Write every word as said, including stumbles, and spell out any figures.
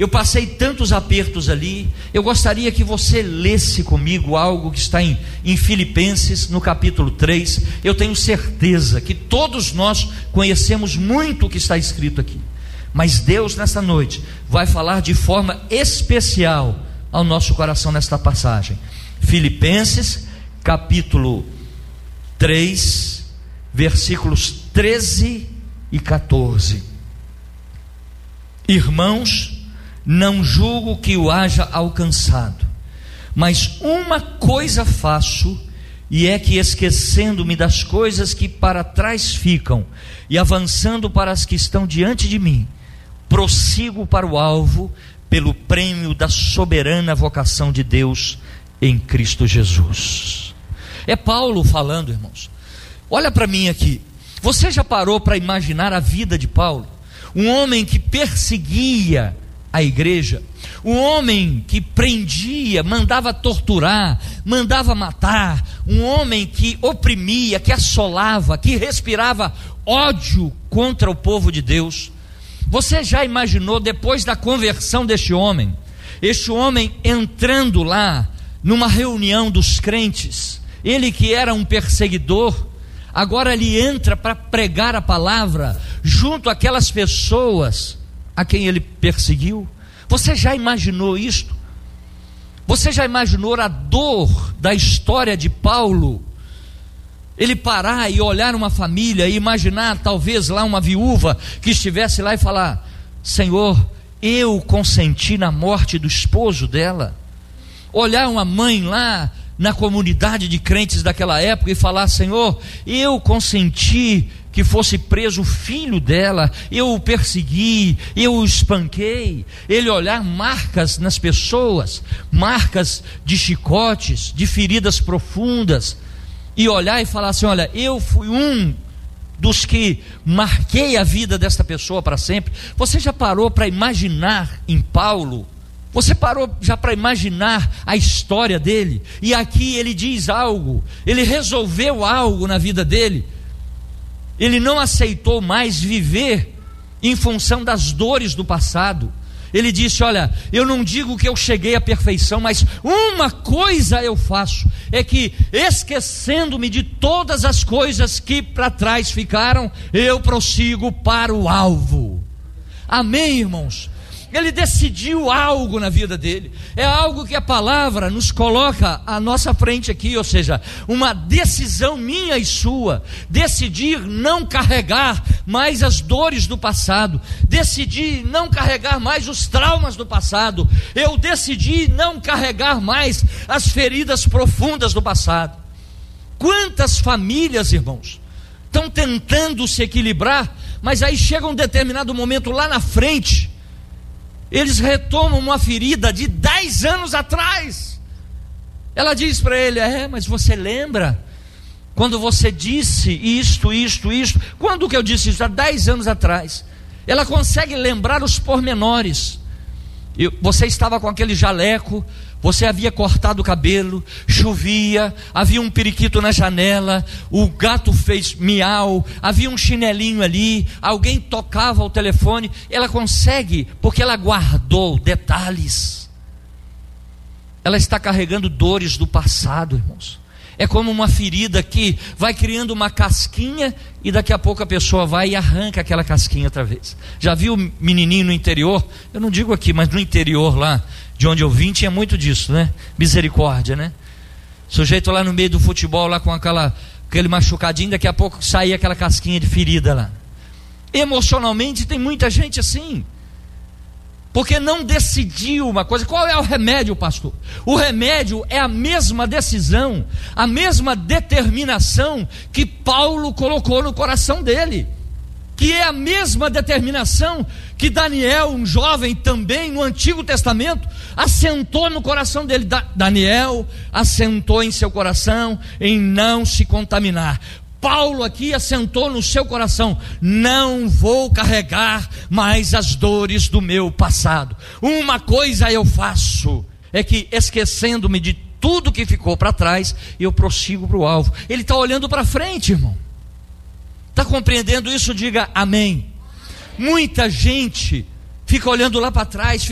Eu passei tantos apertos ali. Eu gostaria que você lesse comigo algo que está em, em Filipenses, no capítulo três. Eu tenho certeza que todos nós conhecemos muito o que está escrito aqui, mas Deus nesta noite vai falar de forma especial ao nosso coração nesta passagem. Filipenses capítulo três, versículos treze e quatorze. Irmãos, não julgo que o haja alcançado, mas uma coisa faço, e é que, esquecendo-me das coisas que para trás ficam e avançando para as que estão diante de mim, prossigo para o alvo, pelo prêmio da soberana vocação de Deus em Cristo Jesus. É Paulo falando, irmãos. Olha para mim aqui. Você já parou para imaginar a vida de Paulo? Um homem que perseguia a igreja, um homem que prendia, mandava torturar, mandava matar, um homem que oprimia, que assolava, que respirava ódio contra o povo de Deus. Você já imaginou, depois da conversão deste homem, este homem entrando lá numa reunião dos crentes, ele que era um perseguidor, agora ele entra para pregar a palavra junto àquelas pessoas a quem ele perseguiu? Você já imaginou isto? Você já imaginou a dor da história de Paulo? Ele parar e olhar uma família e imaginar talvez lá uma viúva que estivesse lá e falar: Senhor, eu consenti na morte do esposo dela. Olhar uma mãe lá na comunidade de crentes daquela época e falar: Senhor, eu consenti que fosse preso o filho dela, eu o persegui, eu o espanquei. Ele olhar marcas nas pessoas, marcas de chicotes, de feridas profundas, e olhar e falar assim: olha, eu fui um dos que marquei a vida desta pessoa para sempre. Você já parou para imaginar em Paulo? Você parou já para imaginar a história dele? E aqui ele diz algo, ele resolveu algo na vida dele. Ele não aceitou mais viver em função das dores do passado. Ele disse: olha, eu não digo que eu cheguei à perfeição, mas uma coisa eu faço, é que, esquecendo-me de todas as coisas que para trás ficaram, eu prossigo para o alvo. Amém, irmãos? Ele decidiu algo na vida dele. É algo que a palavra nos coloca à nossa frente aqui, ou seja, uma decisão minha e sua. Decidir não carregar mais as dores do passado, decidi não carregar mais os traumas do passado, eu decidi não carregar mais as feridas profundas do passado. Quantas famílias, irmãos, estão tentando se equilibrar, mas aí chega um determinado momento lá na frente, eles retomam uma ferida de dez anos atrás. Ela diz para ele: é, mas você lembra quando você disse isto, isto, isto? Quando que eu disse isso? Há dez anos atrás. Ela consegue lembrar os pormenores. Eu, você estava com aquele jaleco, você havia cortado o cabelo, chovia, havia um periquito na janela, o gato fez miau, havia um chinelinho ali, alguém tocava o telefone. Ela consegue, porque ela guardou detalhes. Ela está carregando dores do passado, irmãos. É como uma ferida que vai criando uma casquinha e daqui a pouco a pessoa vai e arranca aquela casquinha outra vez. Já viu o menininho no interior? Eu não digo aqui, mas no interior lá de onde eu vim tinha muito disso, né? Misericórdia, né? Sujeito lá no meio do futebol, lá com aquela, aquele machucadinho, daqui a pouco saía aquela casquinha de ferida lá. Emocionalmente tem muita gente assim, porque não decidiu uma coisa. Qual é o remédio, pastor? O remédio é a mesma decisão, a mesma determinação que Paulo colocou no coração dele, que é a mesma determinação que Daniel, um jovem também no Antigo Testamento, assentou no coração dele. Da- Daniel assentou em seu coração em não se contaminar. Paulo aqui assentou no seu coração: não vou carregar mais as dores do meu passado. Uma coisa eu faço, é que, esquecendo-me de tudo que ficou para trás, eu prossigo para o alvo. Ele está olhando para frente, irmão. Está compreendendo isso? Diga amém. Muita gente fica olhando lá para trás,